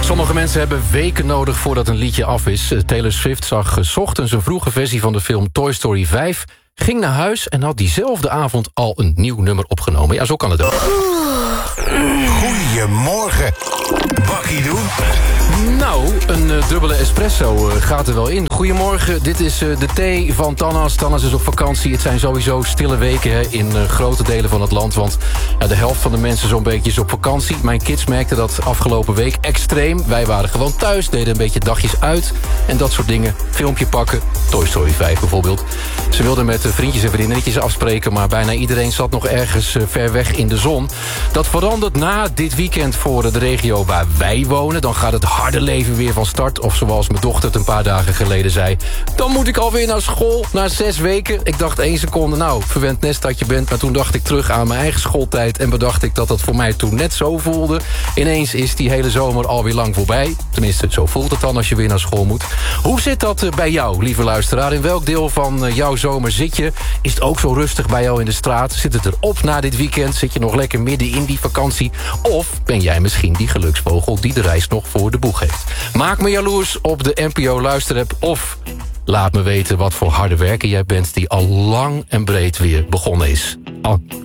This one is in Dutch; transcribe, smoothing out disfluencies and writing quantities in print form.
Sommige mensen hebben weken nodig voordat een liedje af is. Taylor Swift zag 's ochtends een vroege versie van de film Toy Story 5... ging naar huis en had diezelfde avond al een nieuw nummer opgenomen. Ja, zo kan het ook. Goedemorgen. Bakkie doen? Nou, een dubbele espresso gaat er wel in. Goedemorgen, dit is de thee van Tannas. Tannas is op vakantie. Het zijn sowieso stille weken in grote delen van het land. Want de helft van de mensen zo'n beetje is op vakantie. Mijn kids merkten dat afgelopen week extreem. Wij waren gewoon thuis, deden een beetje dagjes uit. En dat soort dingen. Filmpje pakken. Toy Story 5 bijvoorbeeld. Ze wilden met vriendjes en vriendinnetjes afspreken. Maar bijna iedereen zat nog ergens ver weg in de zon. Dat verandert na dit weekend voor de regio waar wij wonen. Dan gaat het harde leven weer van start. Of zoals mijn dochter het een paar dagen geleden zei... dan moet ik alweer naar school, na 6 weken. Ik dacht 1 seconde, nou, verwend nest dat je bent. Maar toen dacht ik terug aan mijn eigen schooltijd... en bedacht ik dat het voor mij toen net zo voelde. Ineens is die hele zomer alweer lang voorbij. Tenminste, zo voelt het dan als je weer naar school moet. Hoe zit dat bij jou, lieve luisteraar? In welk deel van jouw zomer zit je? Is het ook zo rustig bij jou in de straat? Zit het erop na dit weekend? Zit je nog lekker midden in die vakantie? Of ben jij misschien die geluksvogel die de reis nog voor de boeg heeft? Maak me jaloers op de NPO Luisterapp of laat me weten wat voor harde werker jij bent die al lang en breed weer begonnen is.